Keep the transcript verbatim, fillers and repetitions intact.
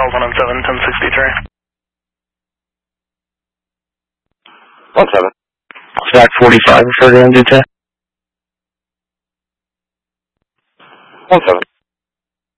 Charles one on seven, ten sixty-three. One seven. Stack forty-five, refer to M D ten. One seven.